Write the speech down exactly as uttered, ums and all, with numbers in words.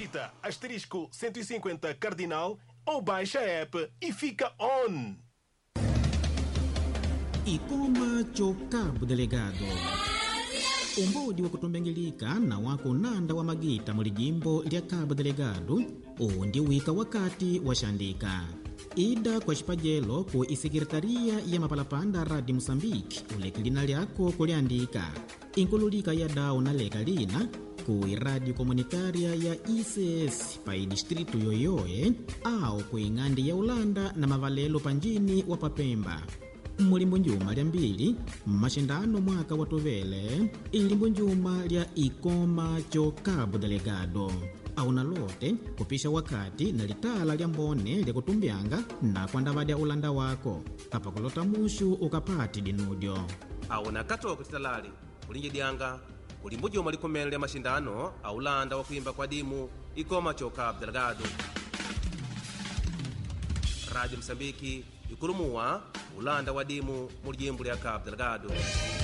digita asterisco cento e cinquenta cardinal ou baixa a app e fica on. Ikoma cho Cabo Delegado. Umbodi wa kutumbengilika na wako nanda wa magita muli jimbo lya Cabo Delegado undi wika wakati washandika. Ida kwa shipajelo ku isekiretaria ya mapalapanda radi Mosambiki ulekilina lyako kuliandika. Inkululika ya dao na leka lina ku radio komunitaria ya I C S pa distrito yoyoye au ku ingandi ya Ulanda na mavalelo panjini wa Papemba. Mulimbo njuma lya mbili, mashindano mwaka watovele, ilimbo njuma lya Ikoma cho Cabo Delegado. Au nalote kupisha wakati na litala lya mbone lya kutumbianga na kuandavadya Ulanda wako. Papa kulota mushu ukapati dinudio. Au nakato kusitalali, ulinje dianga, ulimbo njuma likumele lya mashindano, au Ulanda wakuimba kwa dimu, Ikoma cho Cabo Delegado. Radio Msambiki, ikurumuwa Ulanda wadimu mulijimbu lya Cabo Delegado.